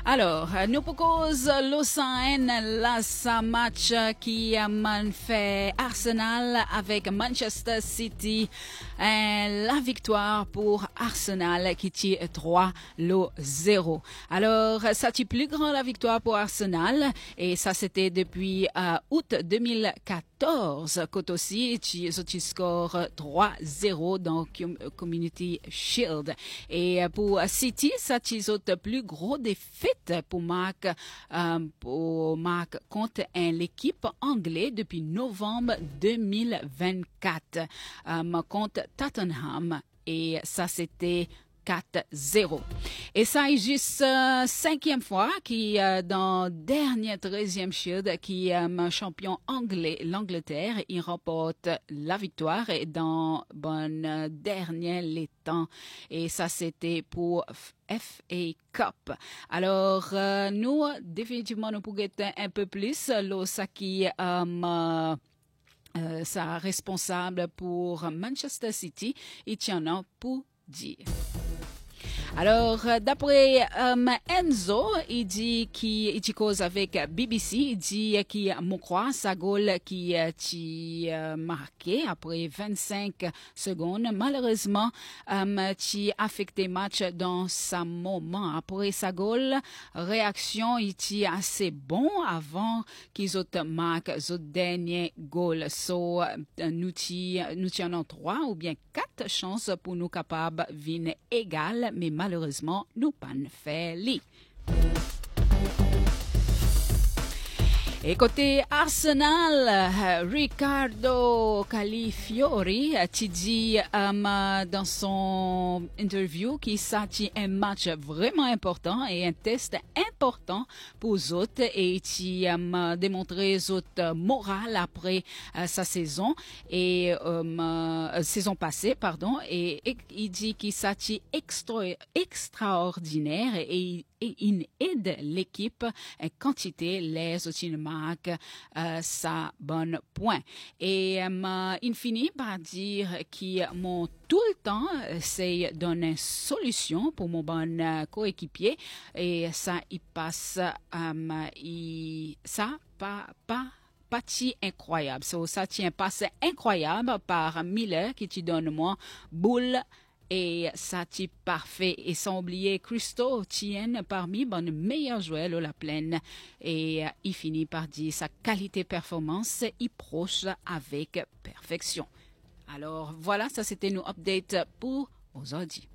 Alors, nous proposons Lausanne, là, ce match qui a fait Arsenal avec Manchester City. La victoire pour Arsenal qui tire 3-0. Alors, ça tire plus grand la victoire pour Arsenal et ça c'était depuis août 2014 quand aussi tu score 3-0 dans Community Shield. Et pour City, ça tire plus gros défaite pour Marc contre l'équipe anglaise depuis novembre 2024 contre Tottenham et ça c'était 4-0. Et ça est juste cinquième fois qui dans dernier 13e Shield qui champion anglais l'Angleterre il remporte la victoire et dans dernier les temps et ça c'était pour FA Cup. Alors nous définitivement nous pourrions être un peu plus ça qui ça responsable pour Manchester City et tiens pour dire. Alors, d'après Enzo, il dit qu'il cause avec BBC, il dit qu'il me croit sa goal qui marqué après 25 secondes. Malheureusement, qui affecté match dans sa moment. Après sa goal, réaction il était assez bon avant qu'ils marquent le dernier goal. So, nous tenons 3 ou bien 4 chances pour nous capables de venir égal, mais malheureusement, nous pas fait li. Et côté Arsenal, Riccardo Calafiori tu dit dans son interview qu'il s'agit un match vraiment important et un test important pour eux autres et qui démontré autres morale après sa saison et saison passée pardon et il dit qu'il s'agit extraordinaire et il aide l'équipe en quantité les autres marque sa bonne point et il finit par dire qu'il m'ont tout le temps c'est donner une solution pour mon bon coéquipier et ça il passe ça pas partie incroyable ça tient passe incroyable par Miller qui te donne moi boule et ça type parfait et sans oublier Christo tient parmi les meilleurs joueurs de la plaine et il finit par dire sa qualité performance il proche avec perfection. Alors voilà, ça c'était nos updates pour aujourd'hui.